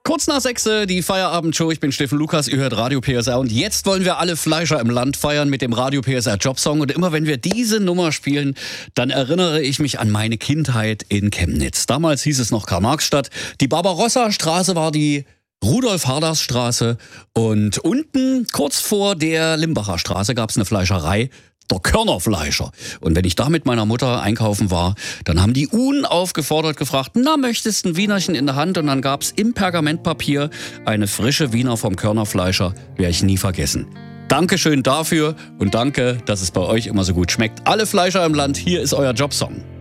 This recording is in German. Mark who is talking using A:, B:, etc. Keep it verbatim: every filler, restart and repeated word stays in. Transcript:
A: Kurz nach sechs, die Feierabendshow. Ich bin Steffen Lukas, ihr hört Radio P S R. Und jetzt wollen wir alle Fleischer im Land feiern mit dem Radio P S R Jobsong. Und immer wenn wir diese Nummer spielen, dann erinnere ich mich an meine Kindheit in Chemnitz. Damals hieß es noch Karl-Marx-Stadt. Die Barbarossa-Straße war die Rudolf-Harders-Straße. Und unten, kurz vor der Limbacher Straße, gab es eine Fleischerei. Der Körnerfleischer. Und wenn ich da mit meiner Mutter einkaufen war, dann haben die unaufgefordert gefragt, na, möchtest du ein Wienerchen in der Hand? Und dann gab's im Pergamentpapier eine frische Wiener vom Körnerfleischer. Werde ich nie vergessen. Dankeschön dafür und danke, dass es bei euch immer so gut schmeckt. Alle Fleischer im Land, hier ist euer Jobsong.